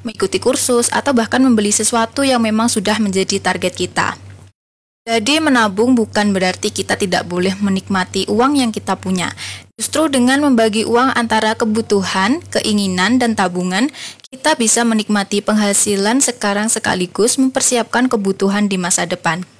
mengikuti kursus, atau bahkan membeli sesuatu yang memang sudah menjadi target kita. Jadi menabung bukan berarti kita tidak boleh menikmati uang yang kita punya. Justru dengan membagi uang antara kebutuhan, keinginan, dan tabungan, kita bisa menikmati penghasilan sekarang sekaligus mempersiapkan kebutuhan di masa depan.